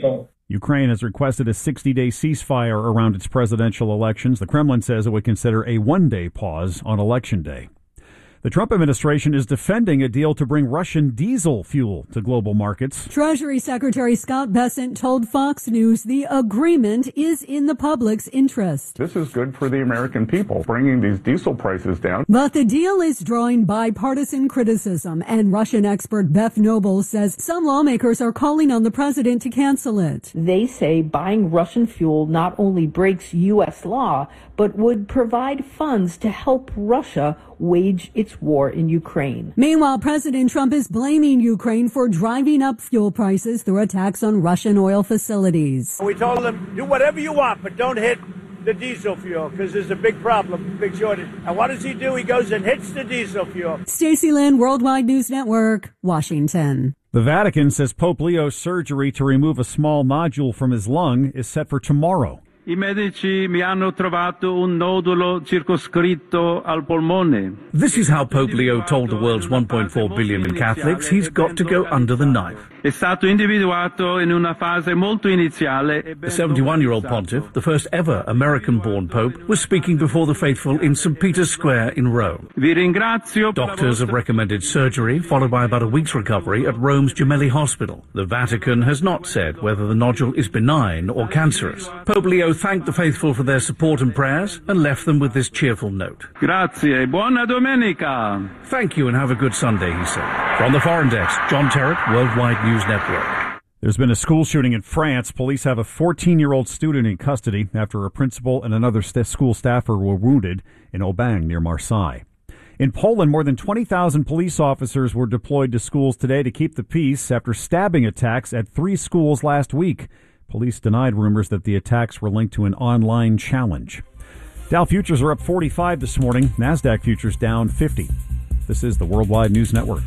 people. Ukraine has requested a 60-day ceasefire around its presidential elections. The Kremlin says it would consider a one-day pause on Election Day. The Trump administration is defending a deal to bring Russian diesel fuel to global markets. Treasury Secretary Scott Bessent told Fox News the agreement is in the public's interest. This is good for the American people, bringing these diesel prices down. But the deal is drawing bipartisan criticism, and Russian expert Beth Noble says some lawmakers are calling on the president to cancel it. They say buying Russian fuel not only breaks U.S. law, but would provide funds to help Russia wage its war in Ukraine. Meanwhile, President Trump is blaming Ukraine for driving up fuel prices through attacks on Russian oil facilities. We told them, do whatever you want, but don't hit the diesel fuel, because there's a big problem, big shortage. And what does he do? He goes and hits the diesel fuel. Stacey Lynn, Worldwide News Network, Washington. The Vatican says Pope Leo's surgery to remove a small nodule from his lung is set for tomorrow. I medici mi hanno trovato un nodulo circoscritto al polmone. This is how Pope Leo told the world's 1.4 billion Catholics he's got to go under the knife. È stato individuato in una fase molto iniziale. The 71-year-old pontiff, the first ever American-born pope, was speaking before the faithful in St. Peter's Square in Rome. Vi ringrazio. Doctors have recommended surgery, followed by about a week's recovery at Rome's Gemelli Hospital. The Vatican has not said whether the nodule is benign or cancerous. Pope Leo thanked the faithful for their support and prayers and left them with this cheerful note. Grazie, buona domenica. Thank you and have a good Sunday, he said. From the Foreign Desk, John Terrett, Worldwide News Network. There's been a school shooting in France. Police have a 14-year-old student in custody after a principal and another school staffer were wounded in Aubagne near Marseille. In Poland, more than 20,000 police officers were deployed to schools today to keep the peace after stabbing attacks at 3 schools last week. Police denied rumors that the attacks were linked to an online challenge. Dow futures are up 45 this morning. NASDAQ futures down 50. This is the Worldwide News Network.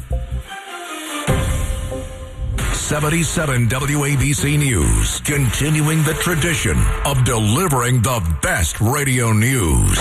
77 WABC News, continuing the tradition of delivering the best radio news.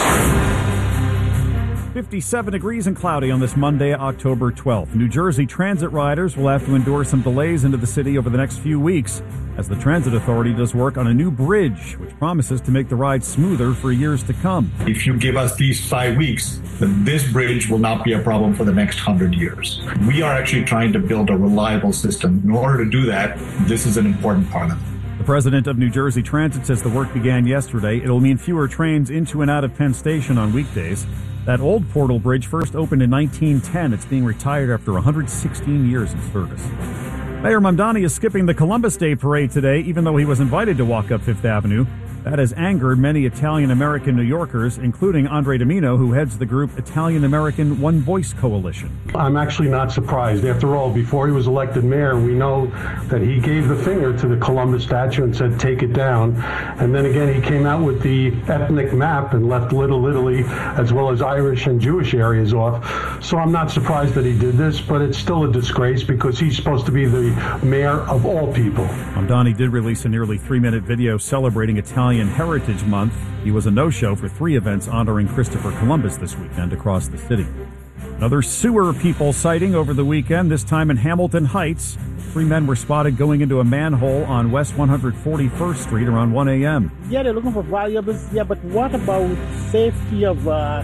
57 degrees and cloudy on this Monday, October 12th. New Jersey transit riders will have to endure some delays into the city over the next few weeks as the Transit Authority does work on a new bridge, which promises to make the ride smoother for years to come. If you give us these 5 weeks, then this bridge will not be a problem for the next 100 years. We are actually trying to build a reliable system. In order to do that, this is an important part of it. The president of New Jersey Transit says the work began yesterday. It'll mean fewer trains into and out of Penn Station on weekdays. That old Portal Bridge first opened in 1910. It's being retired after 116 years of service. Mayor Mamdani is skipping the Columbus Day Parade today, even though he was invited to walk up Fifth Avenue. That has angered many Italian-American New Yorkers, including Andre Domino, who heads the group Italian-American One Voice Coalition. I'm actually not surprised. After all, before he was elected mayor, we know that he gave the finger to the Columbus statue and said, take it down. And then again, he came out with the ethnic map and left Little Italy, as well as Irish and Jewish areas off. So I'm not surprised that he did this, but it's still a disgrace because he's supposed to be the mayor of all people. Mamdani did release a nearly 3-minute video celebrating Italian Heritage Month. He was a no-show for 3 events honoring Christopher Columbus this weekend across the city. Another sewer people sighting over the weekend, this time in Hamilton Heights. 3 men were spotted going into a manhole on West 141st Street around 1 a.m. Yeah, they're looking for valuables. Yeah, but what about safety of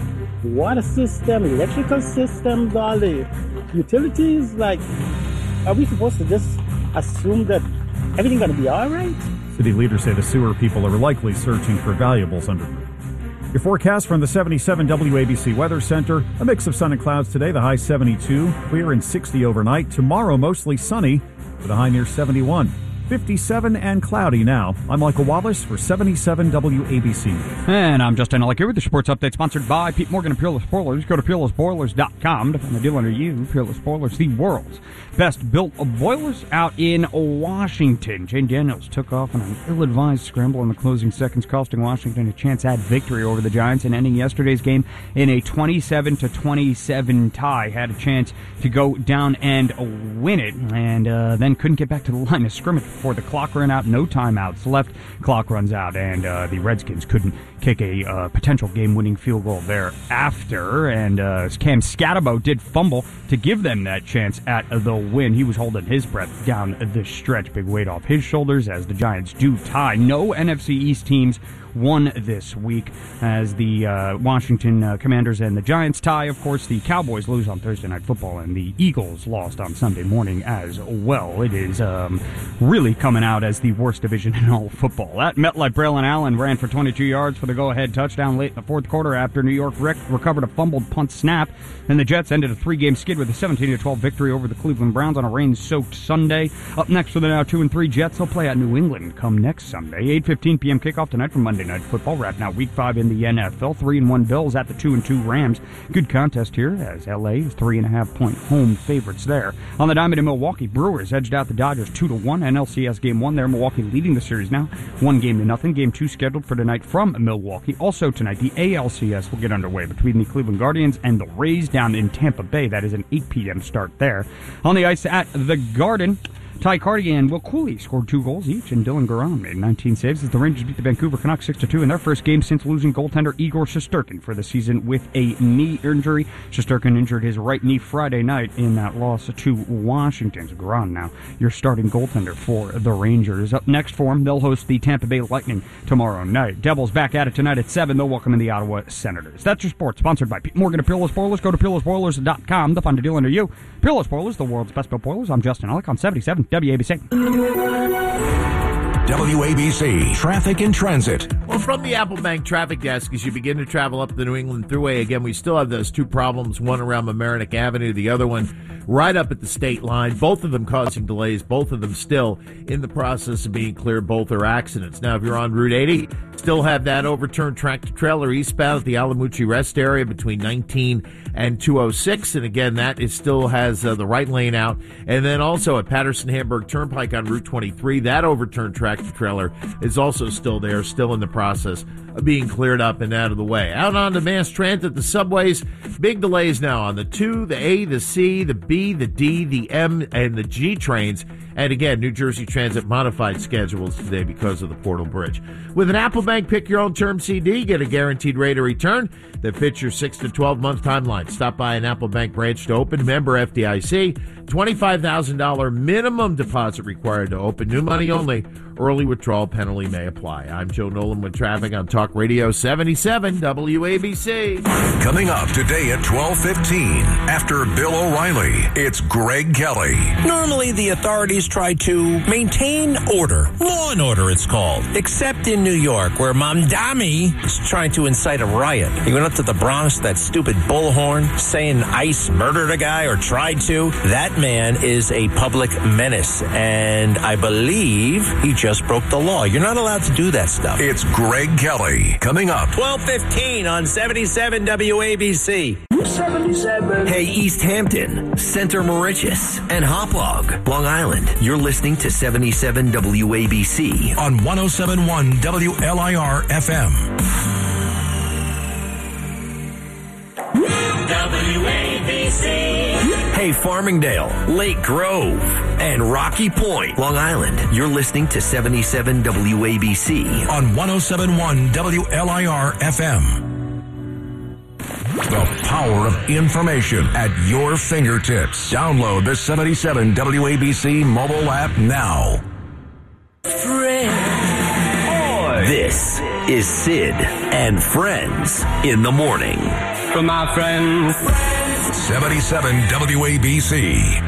water system, electrical systems, all the utilities? Like, are we supposed to just assume that everything's going to be all right? City leaders say the sewer people are likely searching for valuables underground. Your forecast from the 77 WABC Weather Center. A mix of sun and clouds today, the high 72, clear and 60 overnight. Tomorrow, mostly sunny with a high near 71. 57 and cloudy now. I'm Michael Wallace for 77 WABC. And I'm Justin Ellick here with the sports update sponsored by Pete Morgan and Peerless Boilers. Go to peerlessboilers.com to find a deal under you. Peerless Boilers, the world's best built boilers out in Washington. Jane Daniels took off on an ill-advised scramble in the closing seconds, costing Washington a chance at victory over the Giants and ending yesterday's game in a 27-27 tie. Had a chance to go down and win it, and then couldn't get back to the line of scrimmage. before the clock ran out. No timeouts left. Clock runs out, and the Redskins couldn't kick a potential game-winning field goal thereafter. And Cam Scatabo did fumble to give them that chance at the win. He was holding his breath down the stretch. Big weight off his shoulders as the Giants do tie. No NFC East teams won this week as the Washington Commanders and the Giants tie. Of course, the Cowboys lose on Thursday Night Football, and the Eagles lost on Sunday morning as well. It is really coming out as the worst division in all of football. At MetLife, Braylon Allen ran for 22 yards for the go-ahead touchdown late in the fourth quarter after New York recovered a fumbled punt snap, and the Jets ended a 3-game skid with a 17-12 victory over the Cleveland Browns on a rain-soaked Sunday. Up next for the now 2-3 Jets, they'll play at New England come next Sunday. 8:15 p.m. kickoff tonight from Monday Night Football, wrapping out Week 5 in the NFL. 3-1 Bills at the 2-2 Rams. Good contest here as LA is 3.5-point home favorites there. On the diamond in Milwaukee, Brewers edged out the Dodgers 2-1. NLCS Game 1 there. Milwaukee leading the series now 1-0. Game 2 scheduled for tonight from Milwaukee. Also tonight, the ALCS will get underway between the Cleveland Guardians and the Rays down in Tampa Bay. That is an 8 p.m. start there. On the ice at the Garden, Ty Cardigan and Will Cooley scored 2 goals each, and Dylan Garan made 19 saves as the Rangers beat the Vancouver Canucks 6-2 in their first game since losing goaltender Igor Shesterkin for the season with a knee injury. Shesterkin injured his right knee Friday night in that loss to Washington. So Garan now your starting goaltender for the Rangers. Up next for them, they'll host the Tampa Bay Lightning tomorrow night. Devils back at it tonight at 7. They'll welcome in the Ottawa Senators. That's your sports, sponsored by Pete Morgan of Peerless Boilers. Go to peerlessboilers.com to find a deal under you. Peerless Boilers, the world's best built boilers. I'm Justin Ellick on 77 WABC. WABC Traffic and Transit. Well, from the Apple Bank traffic desk, as you begin to travel up the New England Thruway, again, we still have those 2 problems, one around Mamaroneck Avenue, the other one right up at the state line, both of them causing delays, both of them still in the process of being cleared. Both are accidents. Now, if you're on Route 80, still have that overturned tractor-trailer eastbound at the Alamucci Rest area between 19 and 206, and again, that is still has the right lane out. And then also at Patterson-Hamburg Turnpike on Route 23, that overturned tractor-trailer is also still there, still in the process of being cleared up and out of the way. Out onto mass transit, the subways, big delays now on the 2, the A, the C, the B, the D, the M, and the G trains. And again, New Jersey Transit modified schedules today because of the Portal Bridge. With an Apple Bank Pick Your Own Term CD, get a guaranteed rate of return that fits your 6 to 12 month timeline. Stop by an Apple Bank branch to open. Member FDIC. $25,000 minimum deposit required to open. New money only. Early withdrawal penalty may apply. I'm Joe Nolan with traffic on Talk Radio 77 WABC. Coming up today at 12:15, after Bill O'Reilly, it's Greg Kelly. Normally, the authorities try to maintain order. Law and order, it's called. Except in New York, where Mamdani is trying to incite a riot. He went up to the Bronx, that stupid bullhorn, saying ICE murdered a guy or tried to. That man is a public menace, and I believe he just broke the law. You're not allowed to do that stuff. It's Greg Kelly. Coming up. 12:15 on 77 WABC. 77. Hey, East Hampton, Center Moriches, and Hauppauge, Long Island. You're listening to 77 WABC on 107.1 WLIR FM. WABC. Hey, Farmingdale, Lake Grove, and Rocky Point, Long Island. You're listening to 77 WABC on 107.1 WLIR FM. The power of information at your fingertips. Download the 77 WABC mobile app now. This is Sid and Friends in the Morning. For my friends. 77 WABC.